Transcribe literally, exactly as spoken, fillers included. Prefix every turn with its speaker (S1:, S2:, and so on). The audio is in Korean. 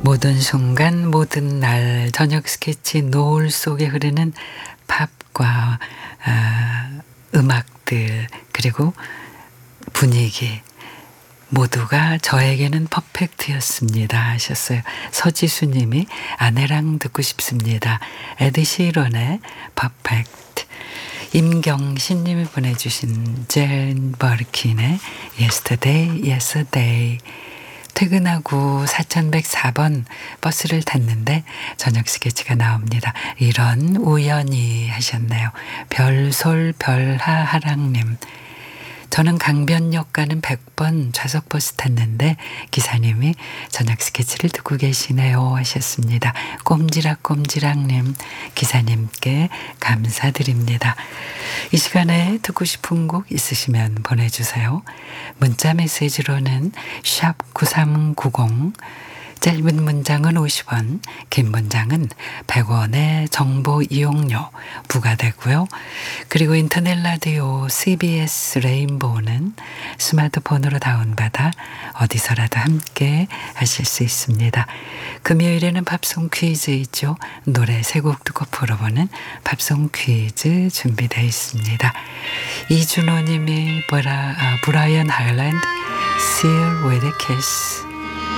S1: 모든 순간 모든 날 저녁 스케치 노을 속에 흐르는 팝과 아, 음악들 그리고 분위기 모두가 저에게는 퍼펙트였습니다 하셨어요. 서지수님이 아내랑 듣고 싶습니다. 에드시런의 퍼펙트. 임경신님이 보내주신 젠 버킨의 Yesterday, Yesterday. 퇴근하고 사천백사 번 버스를 탔는데 저녁 스케치가 나옵니다. 이런 우연히 하셨네요. 별솔 별하하랑님. 저는 강변역 가는 백 번 좌석 버스 탔는데 기사님이 저녁 스케치를 듣고 계시네요 하셨습니다. 꼼지락꼼지락님 기사님께 감사드립니다. 이 시간에 듣고 싶은 곡 있으시면 보내주세요. 문자 메시지로는 샵 구삼구공 짧은 문장은 오십 원, 긴 문장은 백 원의 정보 이용료 부과되고요. 그리고 인터넷 라디오 씨비에스 레인보우는 스마트폰으로 다운받아 어디서라도 함께 하실 수 있습니다. 금요일에는 팝송 퀴즈 있죠. 노래 세 곡 듣고 풀어보는 팝송 퀴즈 준비되어 있습니다. 이준호 님이 브라, 아, 브라이언 하일랜드 Seal with a Kiss